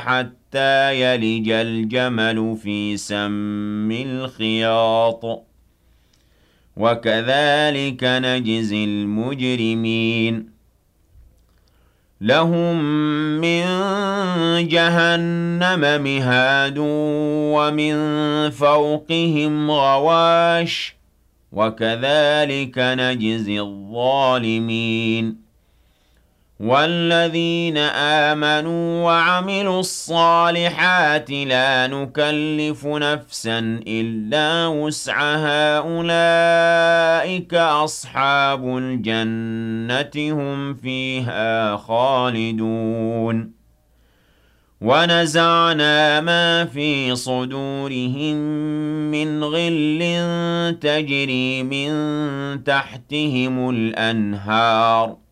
حتى يلج الجمل في سم الخياط وكذلك نجزي المجرمين لهم من جهنم مهاد ومن فوقهم غواش وكذلك نجزي الظالمين والذين آمنوا وعملوا الصالحات لا نكلف نفسا إلا وسعها أولئك أصحاب الجنة هم فيها خالدون ونزعنا ما في صدورهم من غل تجري من تحتهم الأنهار